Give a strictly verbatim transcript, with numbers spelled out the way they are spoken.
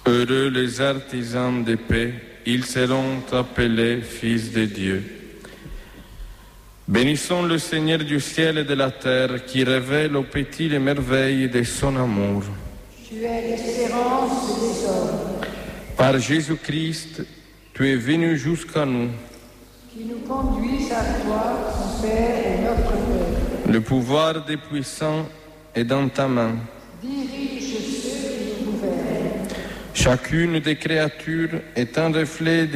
Heureux les artisans de paix, ils seront appelés fils de Dieu. Bénissons le Seigneur du ciel et de la terre qui révèle aux petits les merveilles de son amour. Tu es l'espérance des hommes. Par Jésus-Christ, tu es venu jusqu'à nous. Qui nous conduisent à toi, ton Père et notre Père. Le pouvoir des puissants est dans ta main. Dirige ceux qui nous gouvernent. Chacune des créatures est un reflet